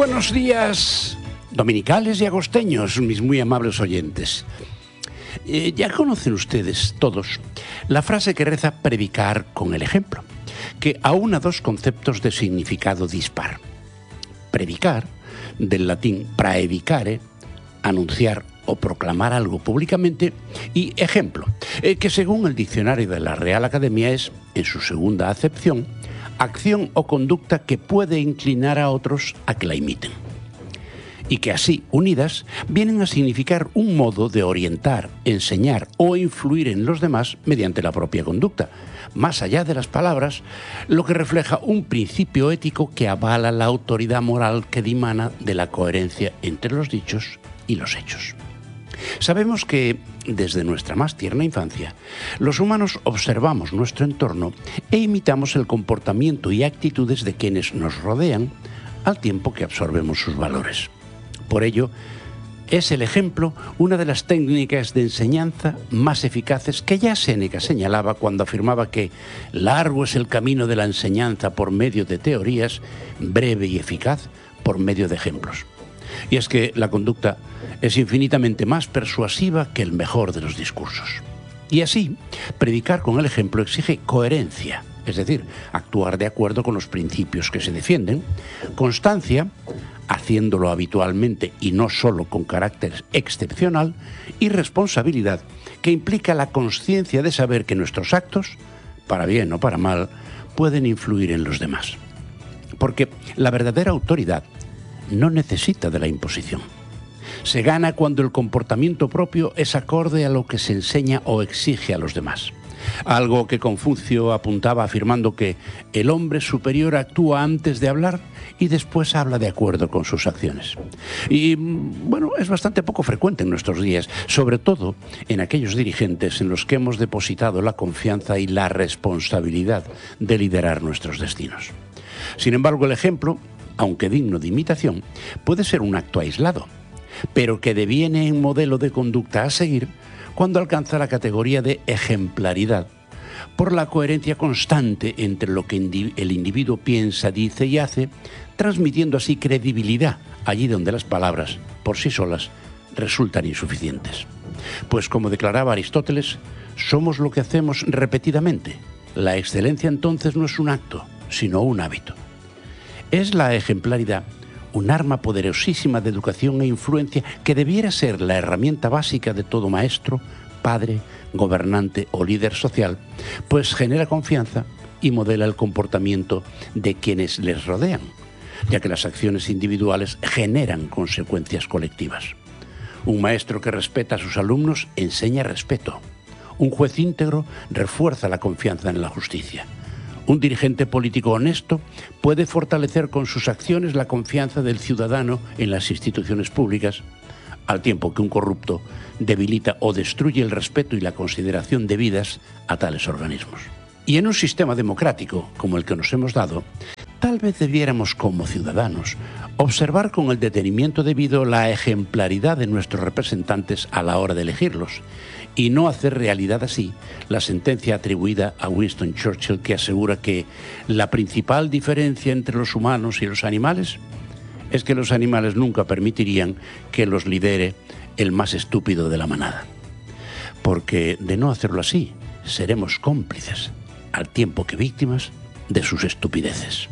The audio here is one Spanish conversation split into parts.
buenos días, dominicales y agosteños, mis muy amables oyentes. Ya conocen ustedes todos la frase que reza predicar con el ejemplo, que aúna dos conceptos de significado dispar. Predicar, del latín praedicare, anunciar o proclamar algo públicamente, y ejemplo, que según el diccionario de la Real Academia es, en su segunda acepción, acción o conducta que puede inclinar a otros a que la imiten. Y que así, unidas, vienen a significar un modo de orientar, enseñar o influir en los demás mediante la propia conducta, más allá de las palabras, lo que refleja un principio ético que avala la autoridad moral que dimana de la coherencia entre los dichos y los hechos. Sabemos que, desde nuestra más tierna infancia, los humanos observamos nuestro entorno e imitamos el comportamiento y actitudes de quienes nos rodean al tiempo que absorbemos sus valores. Por ello, es el ejemplo una de las técnicas de enseñanza más eficaces que ya Séneca señalaba cuando afirmaba que largo es el camino de la enseñanza por medio de teorías, breve y eficaz por medio de ejemplos. Y es que la conducta es infinitamente más persuasiva que el mejor de los discursos. Y así, predicar con el ejemplo exige coherencia, es decir, actuar de acuerdo con los principios que se defienden, constancia, haciéndolo habitualmente y no solo con carácter excepcional, y responsabilidad, que implica la consciencia de saber que nuestros actos, para bien o para mal, pueden influir en los demás. Porque la verdadera autoridad no necesita de la imposición. Se gana cuando el comportamiento propio es acorde a lo que se enseña o exige a los demás. Algo que Confucio apuntaba afirmando que el hombre superior actúa antes de hablar y después habla de acuerdo con sus acciones. Y bueno, es bastante poco frecuente en nuestros días, sobre todo en aquellos dirigentes en los que hemos depositado la confianza y la responsabilidad de liderar nuestros destinos. Sin embargo, el ejemplo, aunque digno de imitación, puede ser un acto aislado, pero que deviene en modelo de conducta a seguir cuando alcanza la categoría de ejemplaridad, por la coherencia constante entre lo que el individuo piensa, dice y hace, transmitiendo así credibilidad allí donde las palabras, por sí solas, resultan insuficientes. Pues como declaraba Aristóteles, somos lo que hacemos repetidamente. La excelencia entonces no es un acto, sino un hábito. Es la ejemplaridad un arma poderosísima de educación e influencia que debiera ser la herramienta básica de todo maestro, padre, gobernante o líder social, pues genera confianza y modela el comportamiento de quienes les rodean, ya que las acciones individuales generan consecuencias colectivas. Un maestro que respeta a sus alumnos enseña respeto. Un juez íntegro refuerza la confianza en la justicia. Un dirigente político honesto puede fortalecer con sus acciones la confianza del ciudadano en las instituciones públicas, al tiempo que un corrupto debilita o destruye el respeto y la consideración debidas a tales organismos. Y en un sistema democrático como el que nos hemos dado, tal vez debiéramos como ciudadanos observar con el detenimiento debido la ejemplaridad de nuestros representantes a la hora de elegirlos, y no hacer realidad así la sentencia atribuida a Winston Churchill que asegura que la principal diferencia entre los humanos y los animales es que los animales nunca permitirían que los lidere el más estúpido de la manada. Porque de no hacerlo así, seremos cómplices, al tiempo que víctimas, de sus estupideces.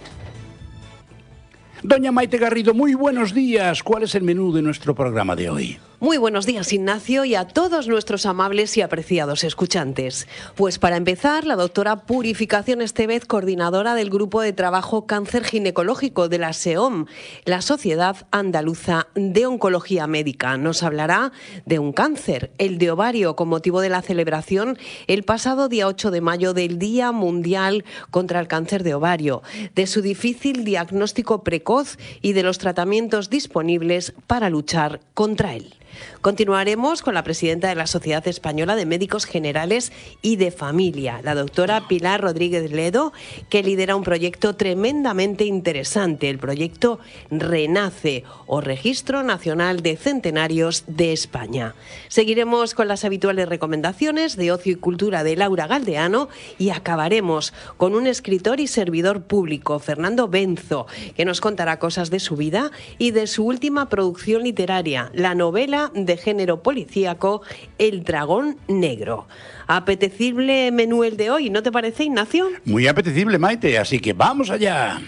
Doña Maite Garrido, muy buenos días. ¿Cuál es el menú de nuestro programa de hoy? Muy buenos días, Ignacio, y a todos nuestros amables y apreciados escuchantes. Pues para empezar, la doctora Purificación Estevez, coordinadora del Grupo de Trabajo Cáncer Ginecológico de la SEOM, la Sociedad Andaluza de Oncología Médica, nos hablará de un cáncer, el de ovario, con motivo de la celebración el pasado día 8 de mayo del Día Mundial contra el Cáncer de Ovario, de su difícil diagnóstico precoz y de los tratamientos disponibles para luchar contra él. Continuaremos con la presidenta de la Sociedad Española de Médicos Generales y de Familia, la doctora Pilar Rodríguez Ledo, que lidera un proyecto tremendamente interesante, el proyecto RENACE, o Registro Nacional de Centenarios de España. Seguiremos con las habituales recomendaciones de ocio y cultura de Laura Galdeano y acabaremos con un escritor y servidor público, Fernando Benzo, que nos contará cosas de su vida y de su última producción literaria, la novela de género policíaco El dragón negro. Apetecible menú el de hoy, ¿no te parece, Ignacio? Muy apetecible, Maite, así que ¡vamos allá!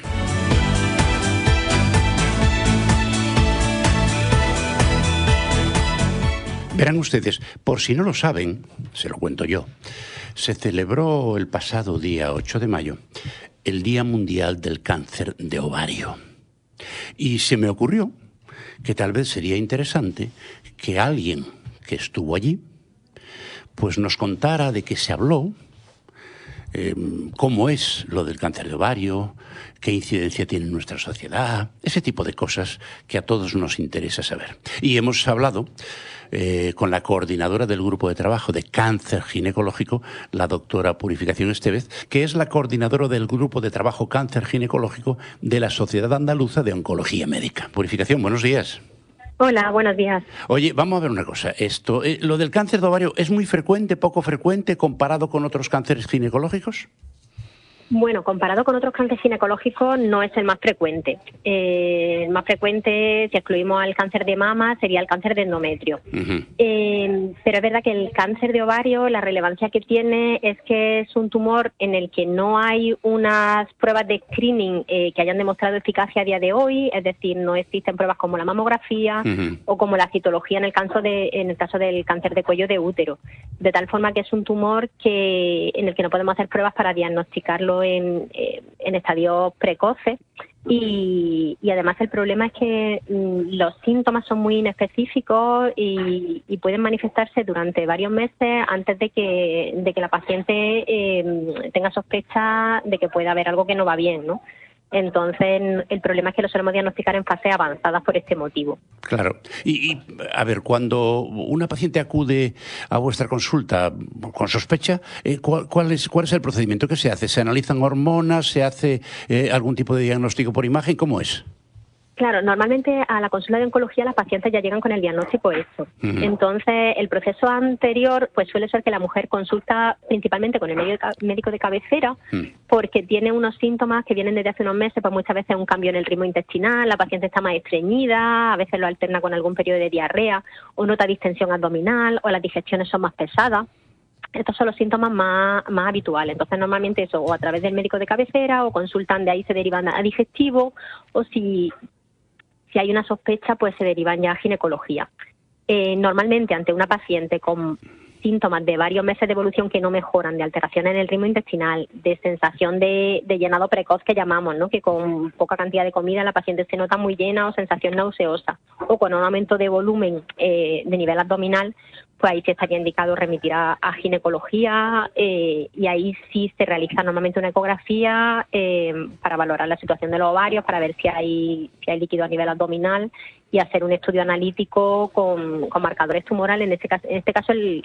Verán ustedes, por si no lo saben, se lo cuento yo, se celebró el pasado día 8 de mayo el Día Mundial del Cáncer de Ovario. Y se me ocurrió que tal vez sería interesante que alguien que estuvo allí pues nos contara de qué se habló, cómo es lo del cáncer de ovario, qué incidencia tiene en nuestra sociedad, ese tipo de cosas que a todos nos interesa saber. Y hemos hablado con la coordinadora del grupo de trabajo de cáncer ginecológico, la doctora Purificación Estevez, que es la coordinadora del grupo de trabajo cáncer ginecológico de la Sociedad Andaluza de Oncología Médica. Purificación, buenos días. Hola, buenos días. Oye, vamos a ver una cosa. Lo del cáncer de ovario, ¿es muy frecuente, poco frecuente, comparado con otros cánceres ginecológicos? Bueno, comparado con otros cánceres ginecológicos no es el más frecuente. El más frecuente, si excluimos al cáncer de mama, sería el cáncer de endometrio. Uh-huh. Pero es verdad que el cáncer de ovario, la relevancia que tiene es que es un tumor en el que no hay unas pruebas de screening que hayan demostrado eficacia a día de hoy, es decir, no existen pruebas como la mamografía Uh-huh. o como la citología en el caso del cáncer de cuello de útero. De tal forma que es un tumor en el que no podemos hacer pruebas para diagnosticarlo en estadios precoces y además el problema es que los síntomas son muy inespecíficos y pueden manifestarse durante varios meses antes de que la paciente tenga sospecha de que pueda haber algo que no va bien, ¿no? Entonces, el problema es que lo solemos diagnosticar en fases avanzadas por este motivo. Claro. Y a ver, cuando una paciente acude a vuestra consulta con sospecha, ¿cuál es el procedimiento que se hace? ¿Se analizan hormonas? ¿Se hace algún tipo de diagnóstico por imagen? ¿Cómo es? Claro, normalmente a la consulta de oncología las pacientes ya llegan con el diagnóstico hecho. Uh-huh. Entonces, el proceso anterior pues suele ser que la mujer consulta principalmente con el médico de cabecera porque tiene unos síntomas que vienen desde hace unos meses, pues muchas veces un cambio en el ritmo intestinal, la paciente está más estreñida, a veces lo alterna con algún periodo de diarrea o nota distensión abdominal o las digestiones son más pesadas. Estos son los síntomas más habituales. Entonces, normalmente eso, o a través del médico de cabecera, o consultan, de ahí se derivan a digestivo, o si hay una sospecha, pues se derivan ya a ginecología. Normalmente, ante una paciente con síntomas de varios meses de evolución que no mejoran, de alteraciones en el ritmo intestinal, de sensación de llenado precoz que llamamos, ¿no? Que con poca cantidad de comida la paciente se nota muy llena o sensación nauseosa, o con un aumento de volumen de nivel abdominal, pues ahí sí estaría indicado remitir a ginecología y ahí sí se realiza normalmente una ecografía para valorar la situación de los ovarios, para ver si hay líquido a nivel abdominal y hacer un estudio analítico con marcadores tumorales, en este caso el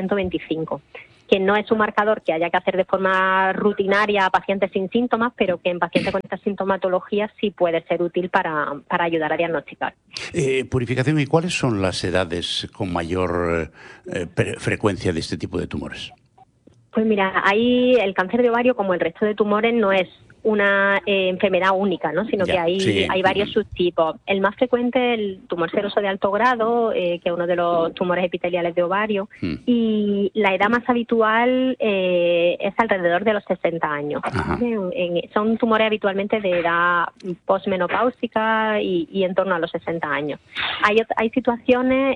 CA125, que no es un marcador que haya que hacer de forma rutinaria a pacientes sin síntomas, pero que en pacientes con esta sintomatología sí puede ser útil para ayudar a diagnosticar. Purificación, ¿y cuáles son las edades con mayor frecuencia de este tipo de tumores? Pues mira, ahí el cáncer de ovario, como el resto de tumores, no es una enfermedad única, ¿no? Sino que hay varios subtipos. El más frecuente es el tumor seroso de alto grado, que es uno de los tumores epiteliales de ovario, y la edad más habitual es alrededor de los 60 años. Son tumores habitualmente de edad posmenopáusica y en torno a los 60 años. Hay situaciones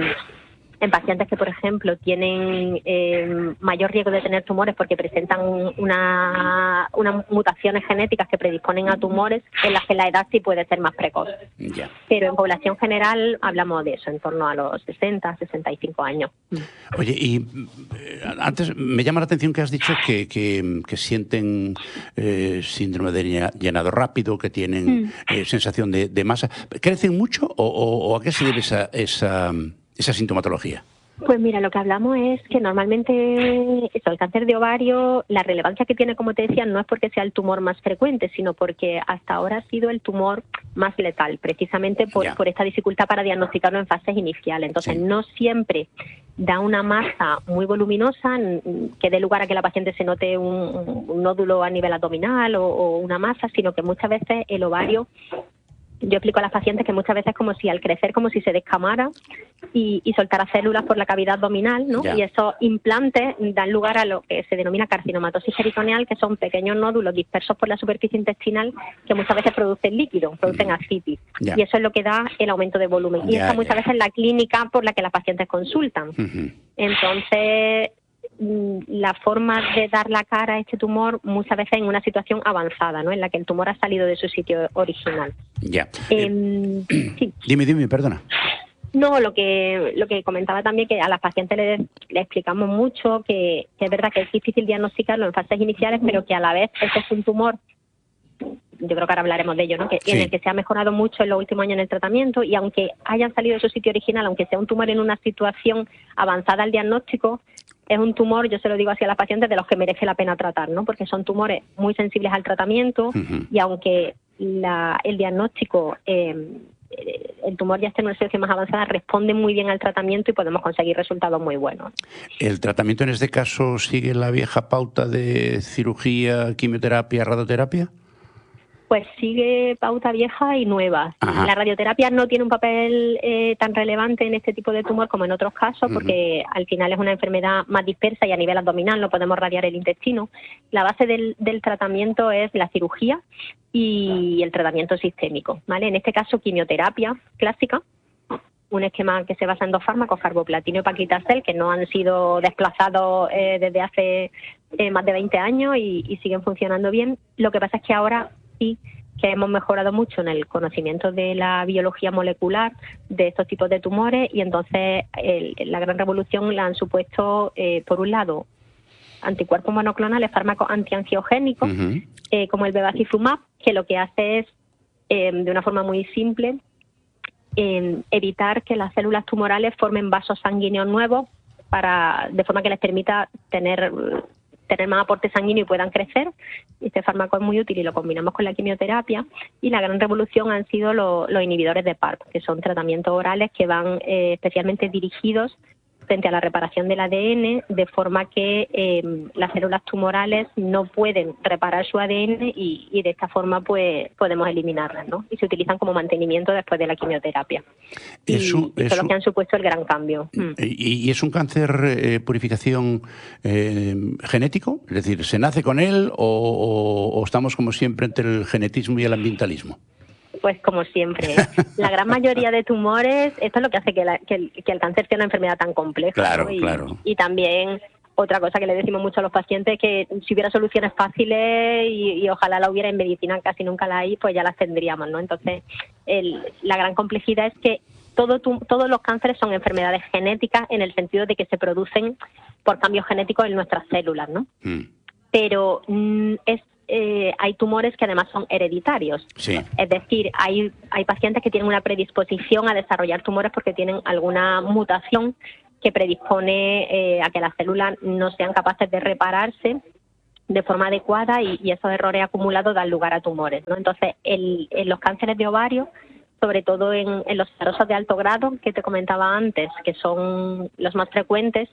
en pacientes que, por ejemplo, tienen mayor riesgo de tener tumores porque presentan unas mutaciones genéticas que predisponen a tumores, en las que la edad sí puede ser más precoz. Ya. Pero en población general hablamos de eso, en torno a los 60, 65 años. Oye, y antes me llama la atención que has dicho que sienten síndrome de llenado rápido, que tienen sensación de masa. ¿Crecen mucho o a qué se debe esa sintomatología? Pues mira, lo que hablamos es que normalmente el cáncer de ovario, la relevancia que tiene, como te decía, no es porque sea el tumor más frecuente, sino porque hasta ahora ha sido el tumor más letal, precisamente por esta dificultad para diagnosticarlo en fases iniciales. Entonces, no siempre da una masa muy voluminosa que dé lugar a que la paciente se note un nódulo a nivel abdominal o una masa, sino que muchas veces el ovario... Yo explico a las pacientes que muchas veces es como si al crecer, como si se descamara y soltara células por la cavidad abdominal, ¿no? Y esos implantes dan lugar a lo que se denomina carcinomatosis peritoneal, que son pequeños nódulos dispersos por la superficie intestinal que muchas veces producen líquido, producen ascitis. Y eso es lo que da el aumento de volumen. Y esta muchas veces es la clínica por la que las pacientes consultan. Entonces... la forma de dar la cara a este tumor muchas veces en una situación avanzada, ¿no? En la que el tumor ha salido de su sitio original. Sí. Dime, perdona. No, lo que comentaba también, que a las pacientes le explicamos mucho que es verdad que es difícil diagnosticarlo en fases iniciales, pero que a la vez este es un tumor, yo creo que ahora hablaremos de ello, ¿no? En el que se ha mejorado mucho en los últimos años en el tratamiento, y aunque hayan salido de su sitio original, aunque sea un tumor en una situación avanzada al diagnóstico, es un tumor, yo se lo digo así a las pacientes, de los que merece la pena tratar, ¿no? Porque son tumores muy sensibles al tratamiento y aunque el diagnóstico, el tumor ya está en una situación más avanzada, responde muy bien al tratamiento y podemos conseguir resultados muy buenos. ¿El tratamiento en este caso sigue la vieja pauta de cirugía, quimioterapia, radioterapia? Pues sigue pauta vieja y nueva. La radioterapia no tiene un papel tan relevante en este tipo de tumor como en otros casos, porque al final es una enfermedad más dispersa y a nivel abdominal no podemos radiar el intestino. La base del tratamiento es la cirugía y el tratamiento sistémico, ¿vale? En este caso, quimioterapia clásica, un esquema que se basa en 2 fármacos, carboplatino y paclitaxel, que no han sido desplazados desde hace más de 20 años y siguen funcionando bien. Lo que pasa es que ahora sí que hemos mejorado mucho en el conocimiento de la biología molecular de estos tipos de tumores, y entonces la gran revolución la han supuesto, por un lado, anticuerpos monoclonales, fármacos antiangiogénicos, como el bevacizumab, que lo que hace es, de una forma muy simple, evitar que las células tumorales formen vasos sanguíneos nuevos de forma que les permita tener más aporte sanguíneo y puedan crecer. Este fármaco es muy útil y lo combinamos con la quimioterapia. Y la gran revolución han sido los inhibidores de PARP, que son tratamientos orales que van especialmente dirigidos frente a la reparación del ADN, de forma que las células tumorales no pueden reparar su ADN y de esta forma pues podemos eliminarlas, ¿no? Y se utilizan como mantenimiento después de la quimioterapia. Y son los que han supuesto el gran cambio. ¿Y es un cáncer purificación genético? Es decir, ¿se nace con él o estamos como siempre entre el genetismo y el ambientalismo? Pues como siempre, la gran mayoría de tumores, esto es lo que hace que el cáncer sea una enfermedad tan compleja. Claro, ¿no? claro. Y también otra cosa que le decimos mucho a los pacientes, que si hubiera soluciones fáciles y ojalá la hubiera, en medicina casi nunca la hay, pues ya las tendríamos, ¿no? Entonces, la gran complejidad es que todos los cánceres son enfermedades genéticas, en el sentido de que se producen por cambios genéticos en nuestras células, ¿no? Pero hay tumores que además son hereditarios. Es decir, hay pacientes que tienen una predisposición a desarrollar tumores porque tienen alguna mutación que predispone a que las células no sean capaces de repararse de forma adecuada, y esos errores acumulados dan lugar a tumores, ¿no? Entonces, en los cánceres de ovario, sobre todo en los serosos de alto grado, que te comentaba antes, que son los más frecuentes,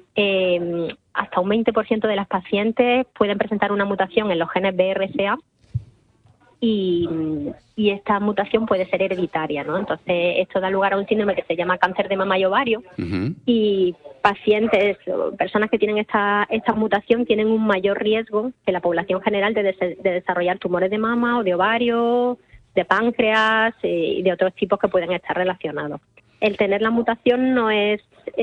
hasta un 20% de las pacientes pueden presentar una mutación en los genes BRCA, y esta mutación puede ser hereditaria, ¿no? Entonces, esto da lugar a un síndrome que se llama cáncer de mama y ovario, y pacientes, personas que tienen esta mutación, tienen un mayor riesgo que la población general de desarrollar tumores de mama o de ovario, de páncreas y de otros tipos que pueden estar relacionados. El tener la mutación no es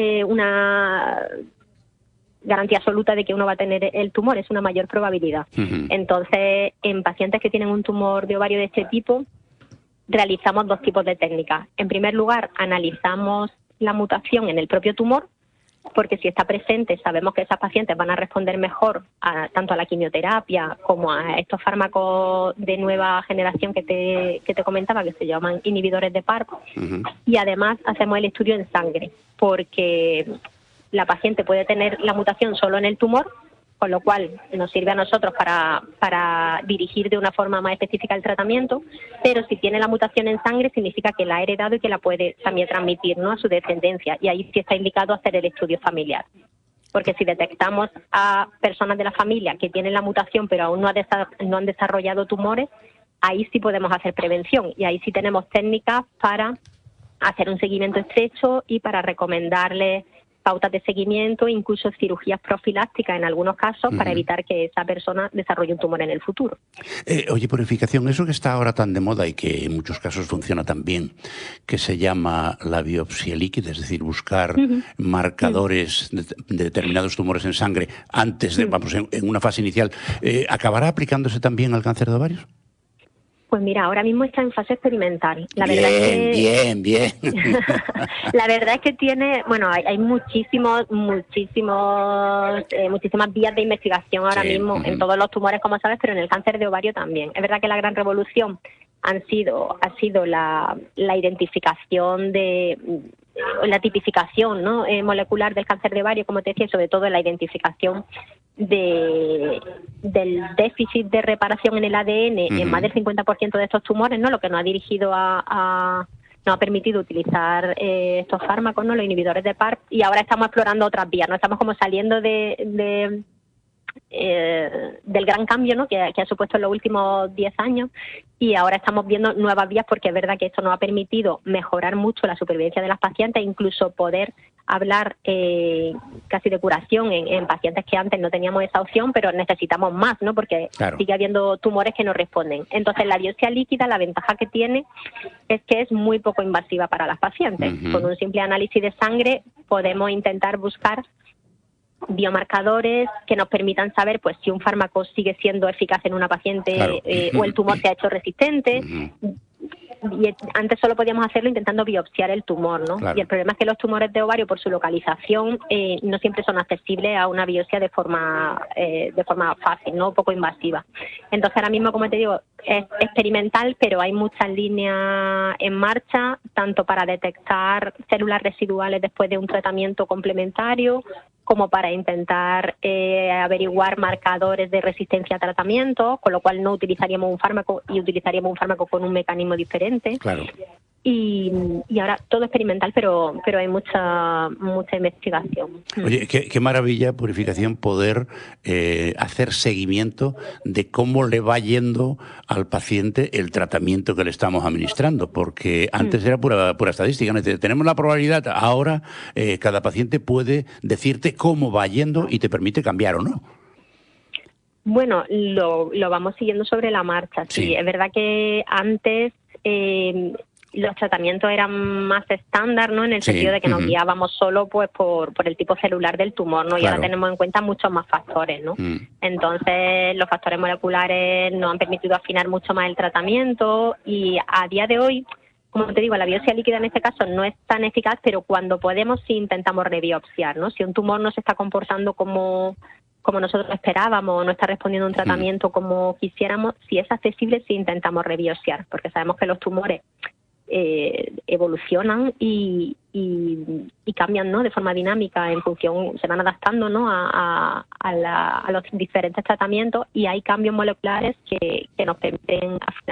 una garantía absoluta de que uno va a tener el tumor, es una mayor probabilidad. Entonces, en pacientes que tienen un tumor de ovario de este tipo, realizamos 2 tipos de técnicas. En primer lugar, analizamos la mutación en el propio tumor porque si está presente sabemos que esas pacientes van a responder mejor tanto a la quimioterapia como a estos fármacos de nueva generación que te comentaba, que se llaman inhibidores de PARP. Y además hacemos el estudio en sangre, porque la paciente puede tener la mutación solo en el tumor, con lo cual nos sirve a nosotros para dirigir de una forma más específica el tratamiento, pero si tiene la mutación en sangre significa que la ha heredado y que la puede también transmitir, ¿no?, a su descendencia, y ahí sí está indicado hacer el estudio familiar. Porque si detectamos a personas de la familia que tienen la mutación pero aún no han desarrollado tumores, ahí sí podemos hacer prevención, y ahí sí tenemos técnicas para hacer un seguimiento estrecho y para recomendarles pautas de seguimiento, incluso cirugías profilácticas en algunos casos, para evitar que esa persona desarrolle un tumor en el futuro. Oye, purificación, eso que está ahora tan de moda y que en muchos casos funciona tan bien, que se llama la biopsia líquida, es decir, buscar marcadores de determinados tumores en sangre antes de, en una fase inicial, ¿acabará aplicándose también al cáncer de ovarios? Pues mira, ahora mismo está en fase experimental. La bien, verdad es que, bien. La verdad es que tiene, bueno, hay muchísimas vías de investigación ahora mismo en todos los tumores, como sabes, pero en el cáncer de ovario también. Es verdad que la gran revolución ha sido la identificación la tipificación, ¿no?, molecular del cáncer de ovario, como te decía, sobre todo la identificación del déficit de reparación en el ADN en más del 50% de estos tumores, ¿no?, lo que nos ha dirigido nos ha permitido utilizar estos fármacos, ¿no?, los inhibidores de PARP, y ahora estamos explorando otras vías, ¿no? Estamos como saliendo del gran cambio, ¿no?, que ha supuesto en los últimos 10 años, y ahora estamos viendo nuevas vías, porque es verdad que esto nos ha permitido mejorar mucho la supervivencia de las pacientes, incluso poder hablar casi de curación en pacientes que antes no teníamos esa opción, pero necesitamos más, ¿no?, porque sigue habiendo tumores que no responden. Entonces, la biopsia líquida, la ventaja que tiene es que es muy poco invasiva para las pacientes. Con un simple análisis de sangre podemos intentar buscar biomarcadores que nos permitan saber, pues, si un fármaco sigue siendo eficaz en una paciente o el tumor se ha hecho resistente. Y antes solo podíamos hacerlo intentando biopsiar el tumor, ¿no? Y el problema es que los tumores de ovario, por su localización, no siempre son accesibles a una biopsia de forma fácil, ¿no?, poco invasiva. Entonces, ahora mismo, como te digo, es experimental, pero hay muchas líneas en marcha, tanto para detectar células residuales después de un tratamiento complementario, como para intentar averiguar marcadores de resistencia a tratamiento, con lo cual no utilizaríamos un fármaco y utilizaríamos un fármaco con un mecanismo diferente. Claro. Y ahora todo experimental, pero hay mucha investigación. Oye, qué maravilla, purificación, poder hacer seguimiento de cómo le va yendo al paciente el tratamiento que le estamos administrando, porque antes era pura estadística, ¿no? Tenemos la probabilidad, ahora cada paciente puede decirte cómo va yendo y te permite cambiar o no. Bueno, lo vamos siguiendo sobre la marcha, sí. Es verdad que antes los tratamientos eran más estándar, ¿no?, en el sentido de que nos guiábamos solo, pues, por el tipo celular del tumor, ¿no? Y ahora tenemos en cuenta muchos más factores, ¿no? Entonces, los factores moleculares nos han permitido afinar mucho más el tratamiento, y a día de hoy, como te digo, la biopsia líquida en este caso no es tan eficaz, pero cuando podemos sí intentamos rebiopsiar, ¿no? Si un tumor no se está comportando como nosotros esperábamos, no está respondiendo a un tratamiento como quisiéramos, si es accesible, sí intentamos rebiopsiar, porque sabemos que los tumores evolucionan y cambian, ¿no?, de forma dinámica, en función, se van adaptando, ¿no?, a los diferentes tratamientos, y hay cambios moleculares que nos permiten afinar